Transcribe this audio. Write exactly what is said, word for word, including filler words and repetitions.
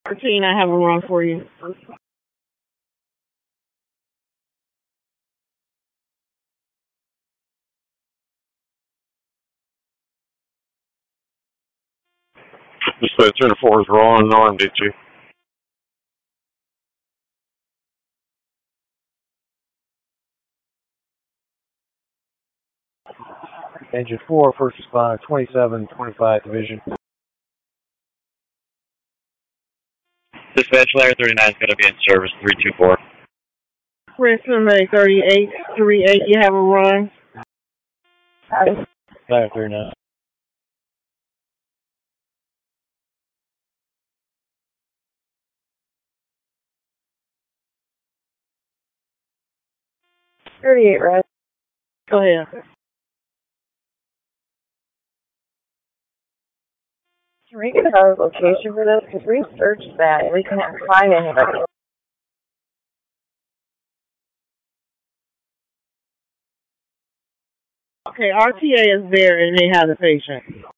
thirteen, I have a run for you. Dispatch ten four is Ron Norm, did you? Engine four, first responder, twenty-seven twenty-five Division. Dispatch Layer thirty-nine is going to be in service, three two four. Princeton May thirty-eight thirty-eight, you have a run. Layer thirty-nine. thirty-eight, right? Go ahead. Can we get our location for this? Because we searched that and we couldn't find anybody. Okay, R T A is there and they have the patient.